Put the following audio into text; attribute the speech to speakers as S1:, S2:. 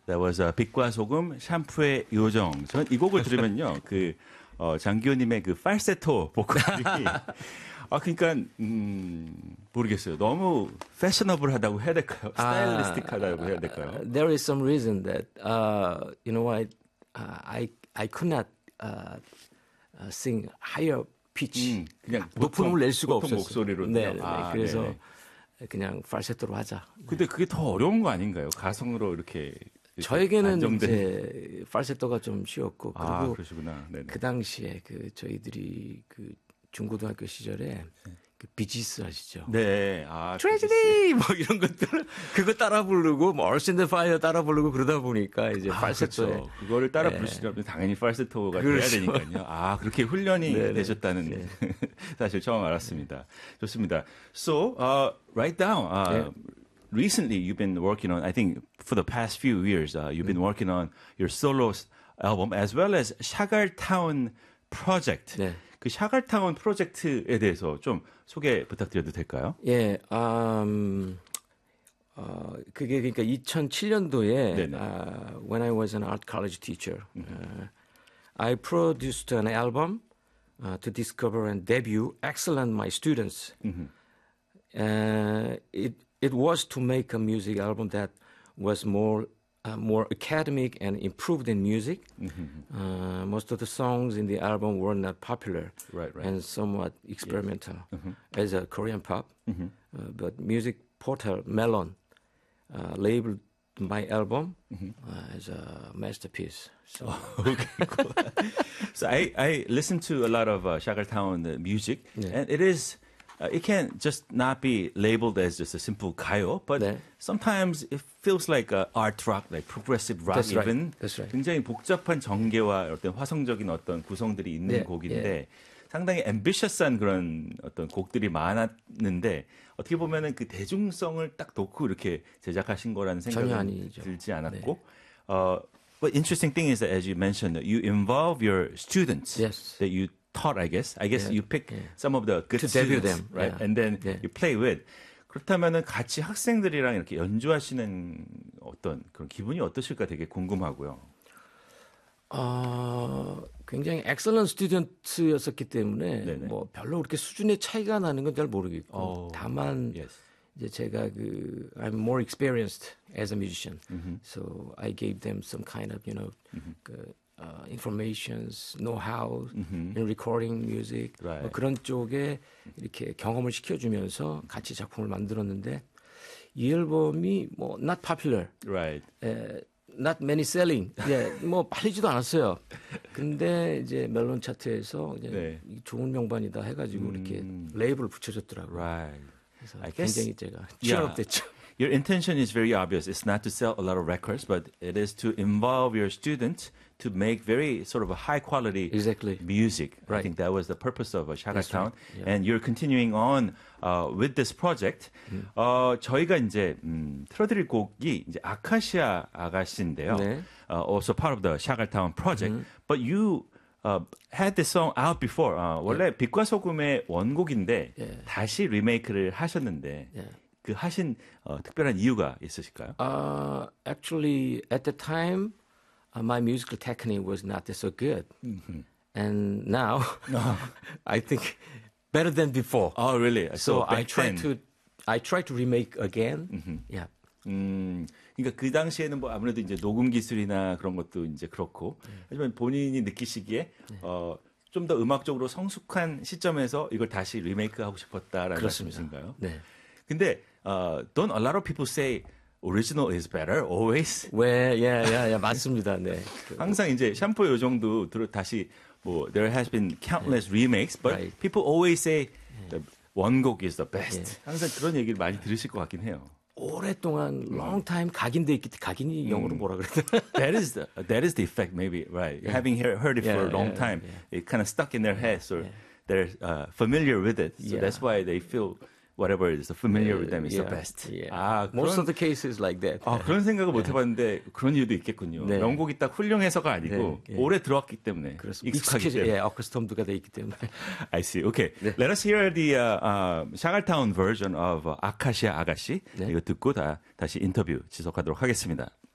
S1: That was 빛과 소금 샴푸의 요정. 전 이 곡을 들으면요, 장기호님의 그 팔세토 보컬이 그러니까 모르겠어요. 너무 패셔너블하다고 해야 될까요? 스타일리스틱하다고 해야 될까요?
S2: There is some reason that you know I could not sing higher pitch.
S1: 그냥
S2: 높은 음을 낼 수가 없었어요.
S1: 목소리로.
S2: 네, 그래서 그냥 팔세토로 하자.
S1: 근데 그게 더 어려운 거 아닌가요? 가성으로 이렇게
S2: 저에게는
S1: 안정된...
S2: 이제 팔세토가 좀 쉬웠고 그리고
S1: 그러시구나. 네네.
S2: 그 당시에 저희들이 중고등학교 시절에 비지스 아시죠?
S1: 네.
S2: 트레지디 뭐 이런 것들 그거 따라 부르고 뭐 얼스 앤 파이어 따라 부르고 그러다 보니까 이제 팔세토에
S1: 그렇죠. 그거를 따라 부르시려면 당연히 팔세토가 돼야 되니까요. 그렇게 훈련이 되셨다는
S2: 네.
S1: 사실 처음 알았습니다. 좋습니다. So right now recently you've been working on I think for the past few years you've been working on your solo album as well as 샤갈타운 프로젝트.
S2: 네.
S1: 그 샤갈타운 프로젝트에 대해서 좀 소개 부탁드려도 될까요?
S2: 예, 그게 그러니까 2007년도에 when I was an art college teacher, I produced an album to discover and debut excellent my students. It was to make a music album that was more academic and improved in music. Most of the songs in the album were not popular and somewhat experimental as a Korean pop. But music portal Melon labeled my album as a masterpiece. So,
S1: okay, cool. So I listen to a lot of 샤갈타운 music, and it is. It can just not be labeled as just a simple 가요, but sometimes it feels like art rock, like progressive rock
S2: That's
S1: even.
S2: Right. That's right.
S1: 굉장히 복잡한 전개와 어떤 화성적인 어떤 구성들이 있는 곡인데 상당히 ambitious한 그런 어떤 곡들이 많았는데 어떻게 보면은 그 대중성을 딱 놓고 이렇게 제작하신 거라는 생각이 들지 않았고. But interesting thing is that as you mentioned, you involve your students that you taught, I guess you pick some of the good
S2: to
S1: students,
S2: debut them,
S1: right? And then you play with. 그렇다면은 같이 학생들이랑 이렇게 연주하시는 어떤 그런 기분이 어떠실까 되게 궁금하고요.
S2: 굉장히 excellent student였었기 때문에 뭐 별로 그렇게 수준의 차이가 나는 건 잘 모르겠고 다만 이제 제가 I'm more experienced as a musician, so I gave them some kind of informations, know-how in recording music 그런 쪽에 이렇게 경험을 시켜주면서 같이 작품을 만들었는데 이 앨범이 뭐 not popular, not many selling, 뭐 팔리지도 않았어요. 근데 이제 멜론 차트에서 이제 좋은 명반이다 해가지고 이렇게 레이블을 붙여줬더라고요. 그래서 굉장히 제가 취업됐죠.
S1: Your intention is very obvious. It's not to sell a lot of records, but it is to involve your students to make very sort of a high quality music. I think that was the purpose of 샤갈타운. And you're continuing on with this project. 저희가 이제 틀어드릴 곡이 이제 아카시아 아가씨인데요. Also part of the 샤갈타운 project. But you had this song out before. 원래 빛과 소금의 원곡인데 다시 리메이크를 하셨는데 그 하신 특별한 이유가 있으실까요?
S2: Actually, at the time, my musical technique was not so good, and now I think better than before.
S1: Oh, really?
S2: So I try to remake again.
S1: 그러니까 그 당시에는 뭐 아무래도 이제 녹음 기술이나 그런 것도 이제 그렇고 하지만 본인이 느끼시기에 좀 더 음악적으로 성숙한 시점에서 이걸 다시 리메이크하고 싶었다라는 말씀이신가요?
S2: 네.
S1: 근데 don't a lot of people say original is better always?
S2: 맞습니다. 네.
S1: 항상 이제 샴푸의 요정도 다시 뭐 there has been countless remakes, but people always say the 원곡 is the best. 항상 그런 얘기를 많이 들으실 것 같긴 해요.
S2: 오랫동안 long time 각인돼 있기 때문에 각인이 영어로 뭐라 그랬나?
S1: That is the effect, maybe, right? Having heard it for a long time, it kind of stuck in their heads, or they're familiar with it. So that's why they feel whatever is familiar with them is the best.
S2: Most of the cases like that.
S1: 그런 생각을 못 해봤는데 그런 이유도 있겠군요. 명곡이 딱 훌륭해서가 아니고 오래 들어왔기 때문에 익숙하기 때문에.
S2: 어쿠스텀드가 돼 있기 때문에.
S1: I see. Okay. Let us hear the 샤갈타운 version of 아카시아 아가씨. 이거 듣고 다시 인터뷰 지속하도록 하겠습니다.